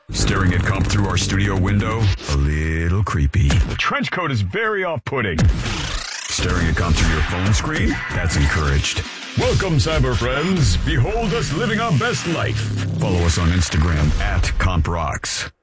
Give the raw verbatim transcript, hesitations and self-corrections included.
Staring at comp through our studio window? A little creepy. The trench coat is very off-putting. Staring at comp through your phone screen? That's encouraged. Welcome, cyber friends. Behold us living our best life. Follow us on Instagram at CompRocks.